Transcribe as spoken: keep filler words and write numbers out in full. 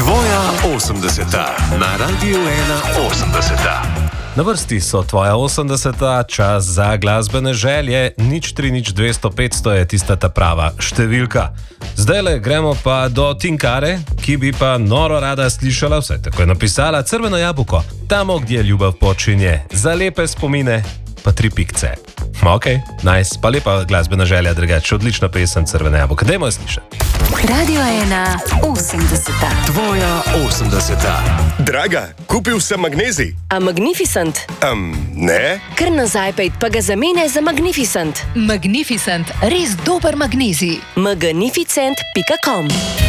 Tvoja osemdeseta na Radiu ena osemdeseta. Na vrsti so tvoja osemdeseta, čas za glasbene želje, nič tri nič dvesto petsto je tista ta prava številka. Zdajle gremo pa do Tinkare, ki bi pa noro rada slišala, vse tako je napisala, Crveno jabolko, tamo, gdje ljubav počinje, za lepe spomine pa tri pikce. Ok, nice, pa lepa glasbena želja, drugače, odlična pesem Crveno jabolko, dajmo jo slišati. Radio ena osemdeseta. Tvoja osemdeseta. Draga, kupil sem magnezij. A Magnificent? Um, ne? Kar nazaj pejt, pa ga zamene za Magnificent. Magnificent, res dober magnezij. magnificent pika com